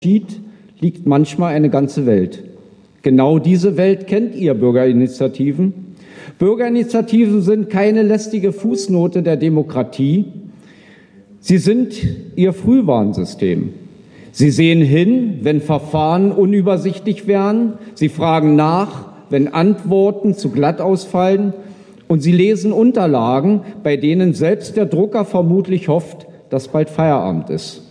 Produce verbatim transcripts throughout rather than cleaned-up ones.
liegt manchmal eine ganze Welt. Genau diese Welt kennt ihr Bürgerinitiativen. Bürgerinitiativen sind keine lästige Fußnote der Demokratie. Sie sind ihr Frühwarnsystem. Sie sehen hin, wenn Verfahren unübersichtlich werden. Sie fragen nach, wenn Antworten zu glatt ausfallen. Und sie lesen Unterlagen, bei denen selbst der Drucker vermutlich hofft, dass bald Feierabend ist.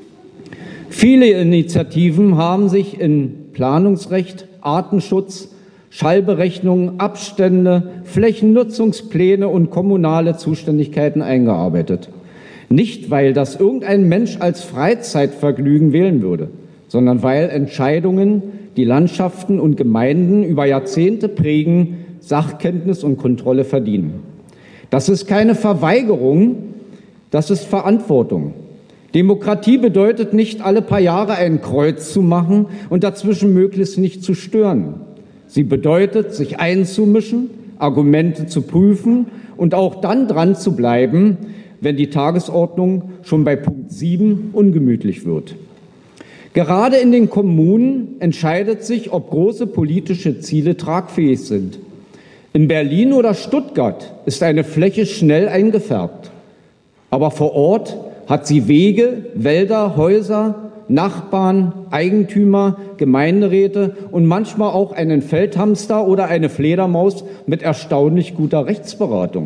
Viele Initiativen haben sich in Planungsrecht, Artenschutz, Schallberechnungen, Abstände, Flächennutzungspläne und kommunale Zuständigkeiten eingearbeitet. Nicht, weil das irgendein Mensch als Freizeitvergnügen wählen würde, sondern weil Entscheidungen, die Landschaften und Gemeinden über Jahrzehnte prägen, Sachkenntnis und Kontrolle verdienen. Das ist keine Verweigerung, das ist Verantwortung. Demokratie bedeutet nicht, alle paar Jahre ein Kreuz zu machen und dazwischen möglichst nicht zu stören. Sie bedeutet, sich einzumischen, Argumente zu prüfen und auch dann dran zu bleiben, wenn die Tagesordnung schon bei Punkt sieben ungemütlich wird. Gerade in den Kommunen entscheidet sich, ob große politische Ziele tragfähig sind. In Berlin oder Stuttgart ist eine Fläche schnell eingefärbt, aber vor Ort hat sie Wege, Wälder, Häuser, Nachbarn, Eigentümer, Gemeinderäte und manchmal auch einen Feldhamster oder eine Fledermaus mit erstaunlich guter Rechtsberatung.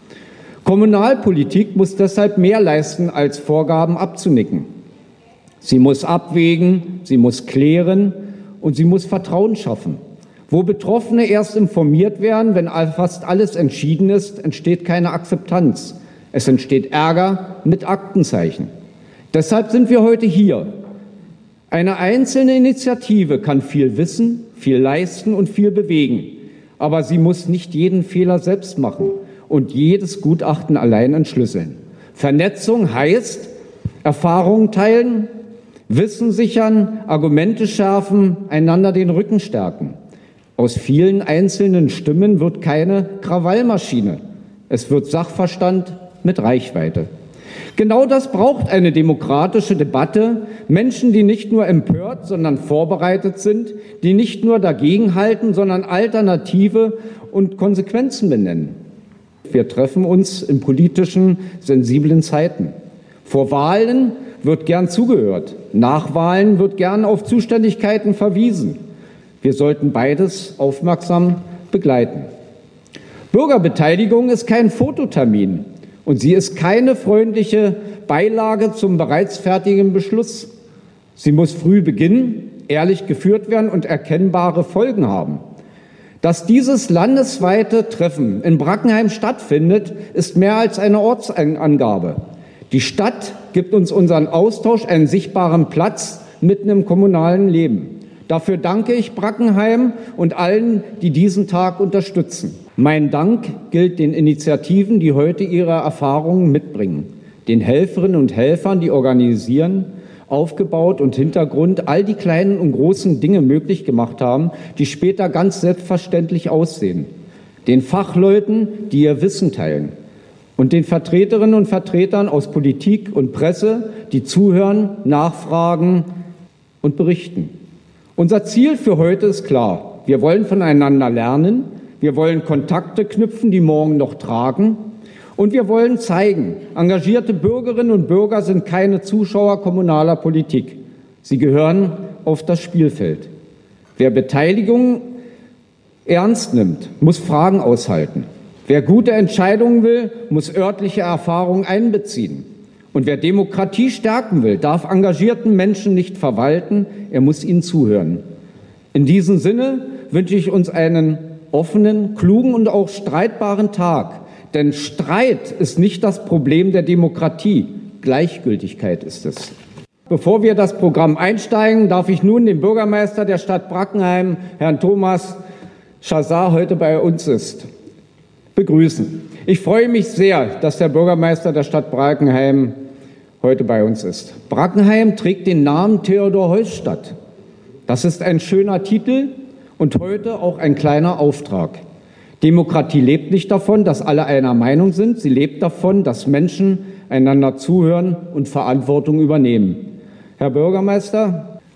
Kommunalpolitik muss deshalb mehr leisten, als Vorgaben abzunicken. Sie muss abwägen, sie muss klären und sie muss Vertrauen schaffen. Wo Betroffene erst informiert werden, wenn fast alles entschieden ist, entsteht keine Akzeptanz. Es entsteht Ärger mit Aktenzeichen. Deshalb sind wir heute hier. Eine einzelne Initiative kann viel wissen, viel leisten und viel bewegen. Aber sie muss nicht jeden Fehler selbst machen und jedes Gutachten allein entschlüsseln. Vernetzung heißt Erfahrungen teilen, Wissen sichern, Argumente schärfen, einander den Rücken stärken. Aus vielen einzelnen Stimmen wird keine Krawallmaschine. Es wird Sachverstand mit Reichweite. Genau das braucht eine demokratische Debatte. Menschen, die nicht nur empört, sondern vorbereitet sind, die nicht nur dagegenhalten, sondern Alternative und Konsequenzen benennen. Wir treffen uns in politischen, sensiblen Zeiten. Vor Wahlen wird gern zugehört. Nach Wahlen wird gern auf Zuständigkeiten verwiesen. Wir sollten beides aufmerksam begleiten. Bürgerbeteiligung ist kein Fototermin. Und sie ist keine freundliche Beilage zum bereits fertigen Beschluss. Sie muss früh beginnen, ehrlich geführt werden und erkennbare Folgen haben. Dass dieses landesweite Treffen in Brackenheim stattfindet, ist mehr als eine Ortsangabe. Die Stadt gibt uns unseren Austausch einen sichtbaren Platz mitten im kommunalen Leben. Dafür danke ich Brackenheim und allen, die diesen Tag unterstützen. Mein Dank gilt den Initiativen, die heute ihre Erfahrungen mitbringen, den Helferinnen und Helfern, die organisieren, aufgebaut und Hintergrund all die kleinen und großen Dinge möglich gemacht haben, die später ganz selbstverständlich aussehen, den Fachleuten, die ihr Wissen teilen und den Vertreterinnen und Vertretern aus Politik und Presse, die zuhören, nachfragen und berichten. Unser Ziel für heute ist klar. Wir wollen voneinander lernen. Wir wollen Kontakte knüpfen, die morgen noch tragen. Und wir wollen zeigen, engagierte Bürgerinnen und Bürger sind keine Zuschauer kommunaler Politik. Sie gehören auf das Spielfeld. Wer Beteiligung ernst nimmt, muss Fragen aushalten. Wer gute Entscheidungen will, muss örtliche Erfahrungen einbeziehen. Und wer Demokratie stärken will, darf engagierten Menschen nicht verwalten, er muss ihnen zuhören. In diesem Sinne wünsche ich uns einen offenen, klugen und auch streitbaren Tag. Denn Streit ist nicht das Problem der Demokratie, Gleichgültigkeit ist es. Bevor wir das Programm einsteigen, darf ich nun den Bürgermeister der Stadt Brackenheim, Herrn Thomas Chazard, heute bei uns ist, begrüßen. Ich freue mich sehr, dass der Bürgermeister der Stadt Brackenheim heute bei uns ist. Brackenheim trägt den Namen Theodor-Heuss-Stadt. Das ist ein schöner Titel und heute auch ein kleiner Auftrag. Demokratie lebt nicht davon, dass alle einer Meinung sind. Sie lebt davon, dass Menschen einander zuhören und Verantwortung übernehmen. Herr Bürgermeister,